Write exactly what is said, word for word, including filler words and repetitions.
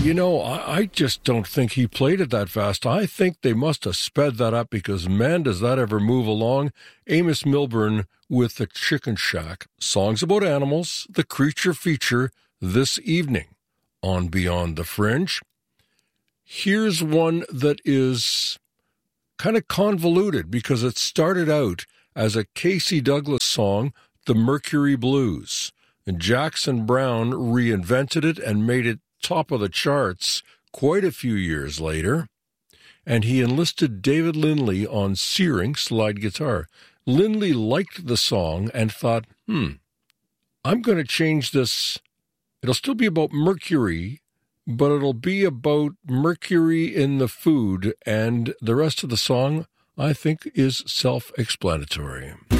You know, I, I just don't think he played it that fast. I think they must have sped that up because, man, does that ever move along. Amos Milburn with The Chicken Shack. Songs about animals, the creature feature this evening on Beyond the Fringe. Here's one that is kind of convoluted because it started out as a Casey Douglas song, The Mercury Blues. And Jackson Browne reinvented it and made it top of the charts quite a few years later. And he enlisted David Lindley on Searing slide guitar. Lindley liked the song and thought, hmm, I'm going to change this. It'll still be about mercury, but it'll be about mercury in the food. And the rest of the song, I think, is self-explanatory.